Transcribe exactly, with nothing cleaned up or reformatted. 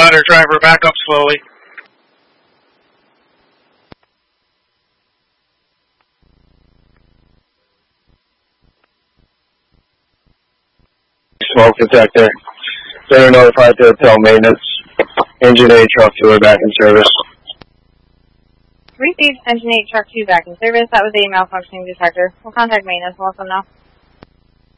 Roger, driver, back up slowly. Smoke detector. They're notified to tell maintenance. Engine eight, truck two are back in service. Received engine eight, truck two back in service. That was a malfunctioning detector. We'll contact maintenance and let them know.